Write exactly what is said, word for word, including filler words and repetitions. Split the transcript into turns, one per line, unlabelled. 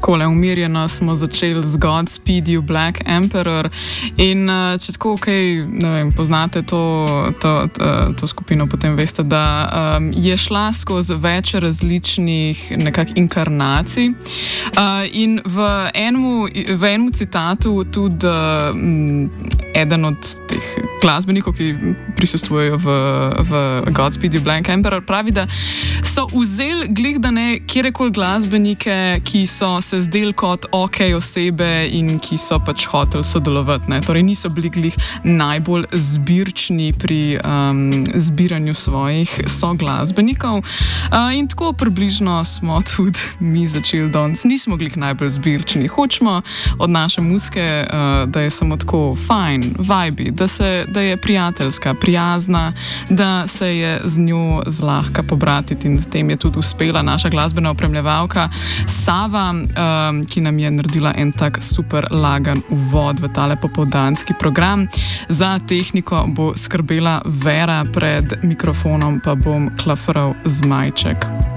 Takole umirjeno smo začeli z Godspeed You Black Emperor in uh, če tako, okay, ne vem, poznate to, to, to, to skupino, potem veste, da um, je šla skozi več različnih nekak inkarnacij uh, in v enemu, v enemu citatu tudi uh, eden od teh glasbenikov, ki prisostvujejo v, v Godspeed You Black Emperor, pravi, da so vzeli glih, da ne kjerekoli glasbenike, ki so se zdeli kot ok osebe in ki so pač hoteli sodelovati. Ne? Torej niso bili glih najbolj zbirčni pri um, zbiranju svojih soglasbenikov. Uh, in tako približno smo tudi mi začeli danes. Nismo glih najbolj zbirčni. Hočemo od naše muzike, uh, da je samo tako fajn, vibe, da, se, da je prijateljska, prijazna, da se je z njo zlahka pobratiti in s tem je tudi uspela naša glasbena opremljevalka Sava, um, ki nam je naredila en tak super lagan uvod v tale popoldanski program. Za tehniko bo skrbela Vera, pred mikrofonom pa bom klafaral Zmajček.